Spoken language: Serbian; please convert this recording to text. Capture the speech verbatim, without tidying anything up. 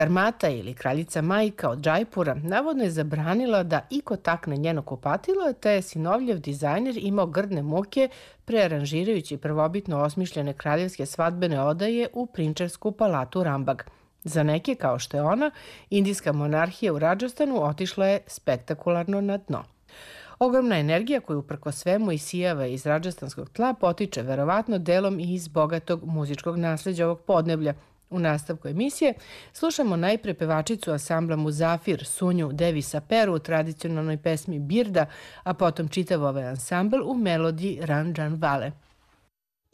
Armata ili kraljica majka od Džajpura navodno je zabranila da iko takne njeno kupatilo, te je sinovljev dizajner imao grdne muke prearanžirajući prvobitno osmišljene kraljevske svadbene odaje u prinčevsku palatu Rambag. Za neke, kao što je ona, indijska monarhija u Radžastanu otišla je spektakularno na dno. Ogromna energija koju uprko svemu isijava iz radžastanskog tla potiče verovatno delom i iz bogatog muzičkog nasleđa ovog podneblja. U nastavku emisije slušamo najpre pevačicu ansambla Muzafir, Sunju Devisa Peru u tradicionalnoj pesmi Birda, a potom čitav ovaj ansambl u melodiji Ranjan Vale.